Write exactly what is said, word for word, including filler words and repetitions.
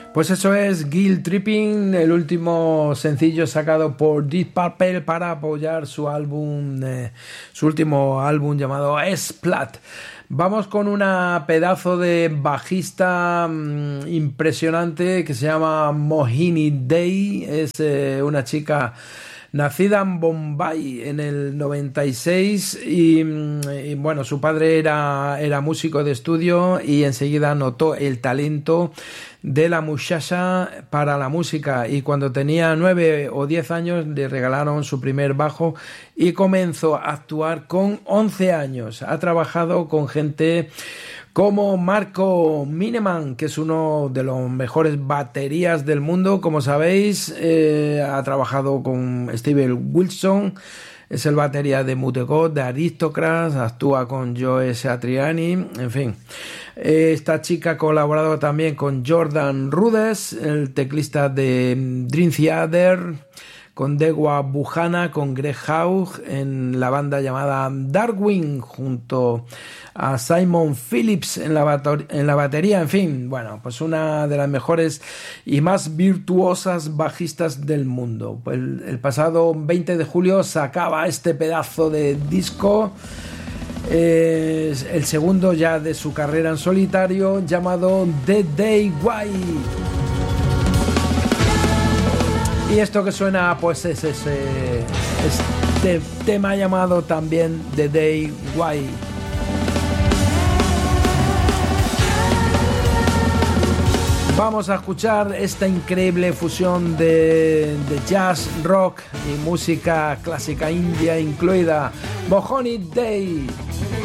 Pues eso es Guilt Tripping, el último sencillo sacado por Deep Purple para apoyar su álbum, eh, su último álbum llamado Splat. Vamos con una pedazo de bajista mmm, impresionante que se llama Mohini Day. Es eh, una chica nacida en Bombay en el noventa y seis y, y bueno, su padre era, era músico de estudio y enseguida notó el talento de la muchacha para la música, y cuando tenía nueve o diez años le regalaron su primer bajo y comenzó a actuar con once años. Ha trabajado con gente como Marco Mineman, que es uno de los mejores baterías del mundo, como sabéis. Eh, ha trabajado con Steve Wilson, es el batería de Mutego, de Aristocrats, actúa con Joe Satriani, en fin. Esta chica ha colaborado también con Jordan Rudess, el teclista de Dream Theater, con Dewa Buhana, con Greg Haug en la banda llamada Darwin, junto a Simon Phillips en la, bater- en la batería. En fin, bueno, pues una de las mejores y más virtuosas bajistas del mundo. Pues el, el pasado veinte de julio sacaba este pedazo de disco, eh, el segundo ya de su carrera en solitario, llamado The Day Why. Y esto que suena, pues es ese este tema llamado también The Day Why. Vamos a escuchar esta increíble fusión de, de jazz, rock y música clásica india incluida. Mohini Day.